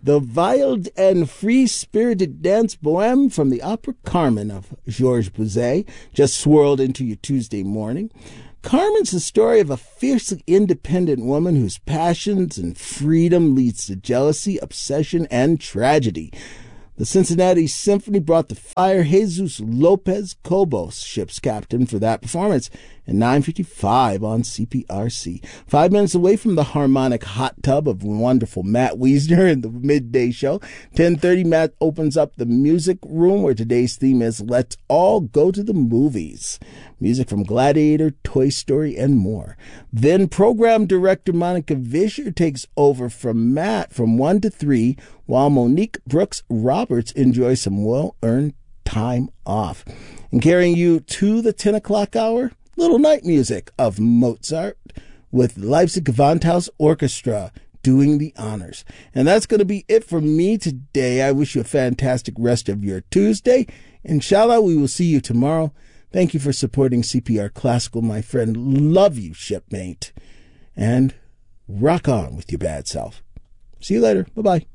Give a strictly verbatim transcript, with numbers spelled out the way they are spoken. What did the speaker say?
The wild and free-spirited dance bohème from the opera Carmen of Georges Bizet just swirled into your Tuesday morning. Carmen's the story of a fiercely independent woman whose passions and freedom leads to jealousy, obsession, and tragedy. The Cincinnati Symphony brought the fire. Jesus Lopez Cobos, ship's captain, for that performance at nine fifty-five on C P R C. Five minutes away from the harmonic hot tub of wonderful Matt Wiesner in the midday show. ten thirty, Matt opens up the music room where today's theme is Let's All Go to the Movies. Music from Gladiator, Toy Story, and more. Then program director Monica Vischer takes over from Matt from one to three, while Monique Brooks Roberts enjoys some well-earned time off. And carrying you to the ten o'clock hour, little night music of Mozart with Leipzig Gewandhaus Orchestra doing the honors. And that's going to be it for me today. I wish you a fantastic rest of your Tuesday. Inshallah, we will see you tomorrow. Thank you for supporting C P R Classical, my friend. Love you, shipmate. And rock on with your bad self. See you later. Bye-bye.